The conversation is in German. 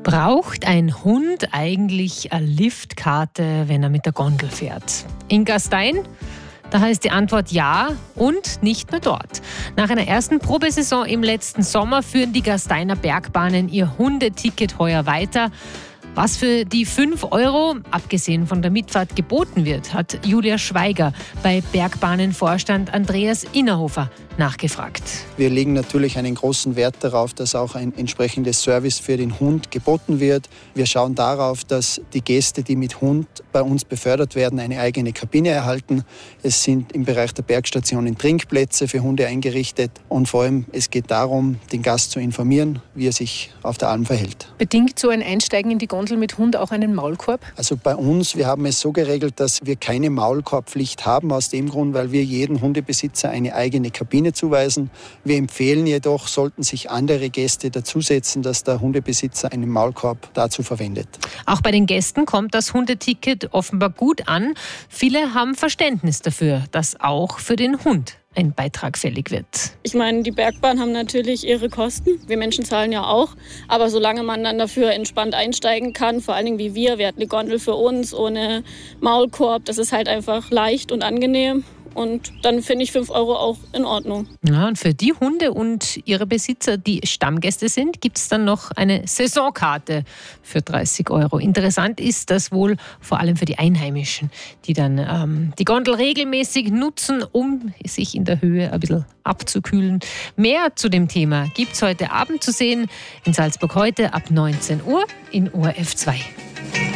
Braucht ein Hund eigentlich eine Liftkarte, wenn er mit der Gondel fährt? In Gastein? Da heißt die Antwort ja und nicht nur dort. Nach einer ersten Probesaison im letzten Sommer führen die Gasteiner Bergbahnen ihr Hundeticket heuer weiter. Was für die 5 €, abgesehen von der Mitfahrt, geboten wird, hat Julia Schweiger bei Bergbahnenvorstand Andreas Innerhofer nachgefragt. Wir legen natürlich einen großen Wert darauf, dass auch ein entsprechendes Service für den Hund geboten wird. Wir schauen darauf, dass die Gäste, die mit Hund bei uns befördert werden, eine eigene Kabine erhalten. Es sind im Bereich der Bergstationen Trinkplätze für Hunde eingerichtet und vor allem es geht darum, den Gast zu informieren, wie er sich auf der Alm verhält. Bedingt so ein Einsteigen in die Gondel mit Hund auch einen Maulkorb? Also bei uns, wir haben es so geregelt, dass wir keine Maulkorbpflicht haben, aus dem Grund, weil wir jedem Hundebesitzer eine eigene Kabine zuweisen. Wir empfehlen jedoch, sollten sich andere Gäste dazusetzen, dass der Hundebesitzer einen Maulkorb dazu verwendet. Auch bei den Gästen kommt das Hundeticket offenbar gut an. Viele haben Verständnis dafür, dass auch für den Hund ein Beitrag fällig wird. Ich meine, die Bergbahnen haben natürlich ihre Kosten. Wir Menschen zahlen ja auch. Aber solange man dann dafür entspannt einsteigen kann, vor allen Dingen wie wir hatten eine Gondel für uns ohne Maulkorb, das ist halt einfach leicht und angenehm. Und dann finde ich 5 € auch in Ordnung. Ja, und für die Hunde und ihre Besitzer, die Stammgäste sind, gibt es dann noch eine Saisonkarte für 30 €. Interessant ist das wohl vor allem für die Einheimischen, die dann die Gondel regelmäßig nutzen, um sich in der Höhe ein bisschen abzukühlen. Mehr zu dem Thema gibt es heute Abend zu sehen in Salzburg heute ab 19 Uhr in ORF 2.